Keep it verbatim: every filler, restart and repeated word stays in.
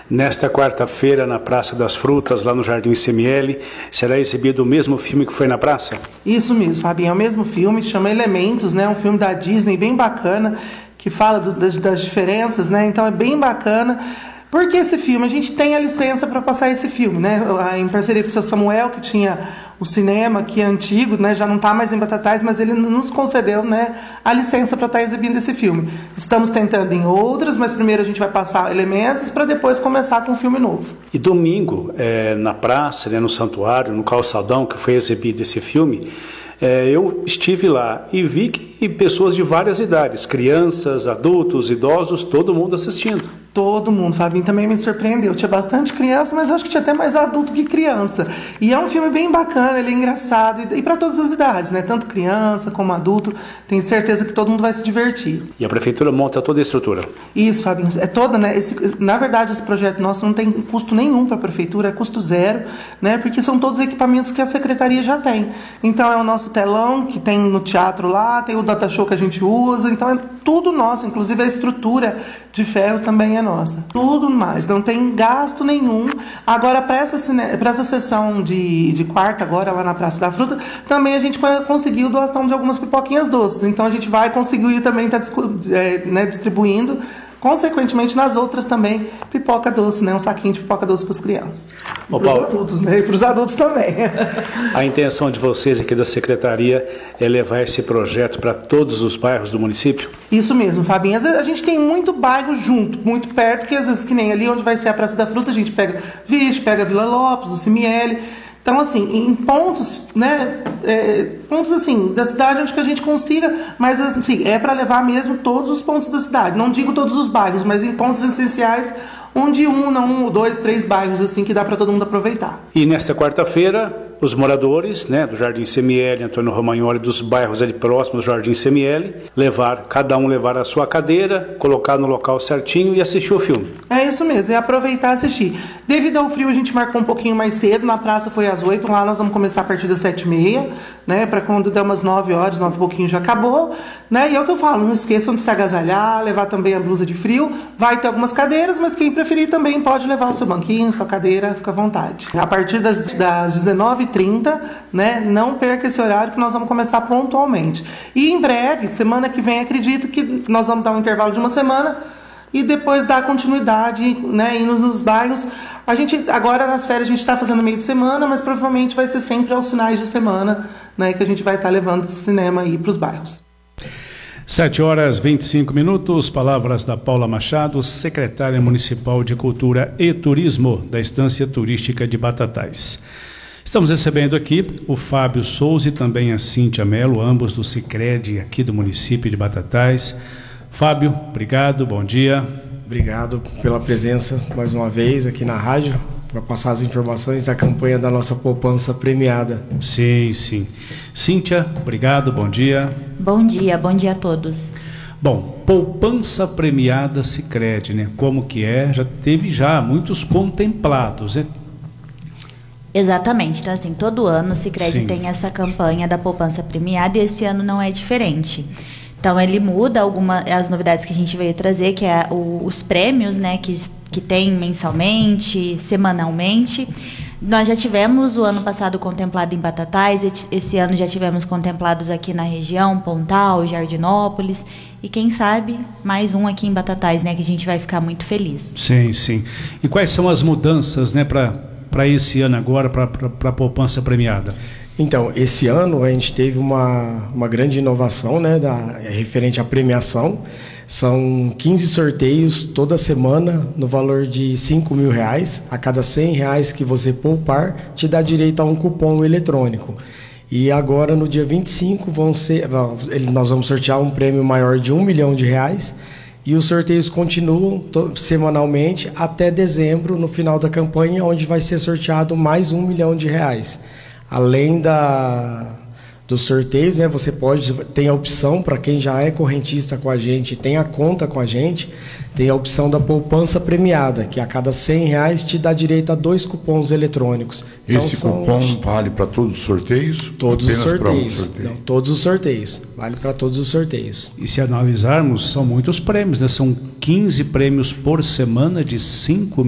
Nesta quarta-feira, na Praça das Frutas, lá no Jardim C M L, será exibido o mesmo filme que foi na praça? Isso mesmo, Fabinho, é o mesmo filme, chama Elementos, né? Um filme da Disney bem bacana, que fala do, das, das diferenças, né? Então é bem bacana. Porque esse filme, a gente tem a licença para passar esse filme, né? Em parceria com o seu Samuel, que tinha o cinema, que é antigo, né? Já não está mais em Batatais, mas ele nos concedeu, né, a licença para estar exibindo esse filme. Estamos tentando em outras, mas primeiro a gente vai passar Elementos para depois começar com um filme novo. E domingo, é, na praça, né, no santuário, no calçadão, que foi exibido esse filme, é, eu estive lá e vi que pessoas de várias idades, crianças, adultos, idosos, todo mundo assistindo. Todo mundo, Fabinho, também me surpreendeu. Tinha bastante criança, mas eu acho que tinha até mais adulto que criança. E é um filme bem bacana, ele é engraçado, e, e para todas as idades, né? Tanto criança como adulto, tenho certeza que todo mundo vai se divertir. E a prefeitura monta toda a estrutura? Isso, Fabinho, é toda, né? Esse, na verdade, esse projeto nosso não tem custo nenhum para a prefeitura, é custo zero, né? Porque são todos equipamentos que a secretaria já tem. Então é o nosso telão que tem no teatro lá, tem o data show que a gente usa, então é tudo nosso, inclusive a estrutura de ferro também é nossa. Tudo mais, não tem gasto nenhum. Agora, para essa, para essa sessão de, de quarta, agora lá na Praça da Fruta, também a gente conseguiu doação de algumas pipoquinhas doces. Então a gente vai conseguir também estar é, né, distribuindo, consequentemente, nas outras também, pipoca doce, né? Um saquinho de pipoca doce para as crianças. Ô, para os Paulo, adultos, né? E para os adultos também. A intenção de vocês aqui da Secretaria é levar esse projeto para todos os bairros do município? Isso mesmo, Fabinho. Às vezes a gente tem muito bairro junto, muito perto, que às vezes, que nem ali onde vai ser a Praça da Fruta, a gente pega Vixe, pega Vila Lopes, o C M L. Então, assim, em pontos, né, é, pontos assim, da cidade onde que a gente consiga, mas assim, é para levar mesmo todos os pontos da cidade. Não digo todos os bairros, mas em pontos essenciais, onde um, não um, dois, três bairros, assim, que dá para todo mundo aproveitar. E nesta quarta-feira, os moradores, né, do Jardim C M L, Antônio Romagnoli, dos bairros ali próximos do Jardim C M L, levar, cada um levar a sua cadeira, colocar no local certinho e assistir o filme. É isso mesmo, é aproveitar e assistir. Devido ao frio, a gente marcou um pouquinho mais cedo, na praça foi às oito, lá nós vamos começar a partir das sete e meia, né, para quando der umas nove horas, nove e pouquinho já acabou, né, e é o que eu falo, não esqueçam de se agasalhar, levar também a blusa de frio, vai ter algumas cadeiras, mas quem preferir também pode levar o seu banquinho, sua cadeira, fica à vontade. A partir das, das dezenove e trinta, né, não perca esse horário que nós vamos começar pontualmente. E em breve, semana que vem, acredito que nós vamos dar um intervalo de uma semana e depois dar continuidade, né, indo nos bairros. A gente, agora nas férias a gente está fazendo meio de semana, mas provavelmente vai ser sempre aos finais de semana, né, que a gente vai estar levando esse cinema aí para os bairros. sete horas e vinte e cinco minutos, palavras da Paula Machado, secretária municipal de Cultura e Turismo da Estância Turística de Batatais. Estamos recebendo aqui o Fábio Souza e também a Cíntia Melo, ambos do Sicredi aqui do município de Batatais. Fábio, obrigado, bom dia. Obrigado pela presença mais uma vez aqui na rádio, para passar as informações da campanha da nossa poupança premiada. Sim, sim. Cíntia, obrigado, bom dia. Bom dia, bom dia a todos. Bom, poupança premiada Sicredi, né? Como que é? Já teve já muitos contemplados, né? Exatamente, então assim, todo ano o Sicredi Sim. tem essa campanha da poupança premiada e esse ano não é diferente. Então ele muda algumas as novidades que a gente veio trazer, que é o, os prêmios, né, que, que tem mensalmente, semanalmente. Nós já tivemos o ano passado contemplado em Batatais, esse ano já tivemos contemplados aqui na região, Pontal, Jardinópolis, e quem sabe mais um aqui em Batatais, né, que a gente vai ficar muito feliz. Sim, sim. E quais são as mudanças, né, para para esse ano agora, para a poupança premiada? Então, esse ano a gente teve uma, uma grande inovação, né, da, referente à premiação. São quinze sorteios toda semana no valor de cinco mil reais. A cada cem reais que você poupar, te dá direito a um cupom eletrônico. E agora, no dia vinte e cinco, vão ser, nós vamos sortear um prêmio maior de um milhão de reais. E os sorteios continuam semanalmente até dezembro, no final da campanha, onde vai ser sorteado mais um milhão de reais. Além da, dos sorteios, né, você pode, tem a opção, para quem já é correntista com a gente, tem a conta com a gente, tem a opção da poupança premiada, que a cada cem reais te dá direito a dois cupons eletrônicos. Então, esse são, cupom vale para todos os sorteios? Todos os sorteios. Um sorteio? Não, todos os sorteios. Vale para todos os sorteios. E se analisarmos, são muitos prêmios, né? São quinze prêmios por semana de cinco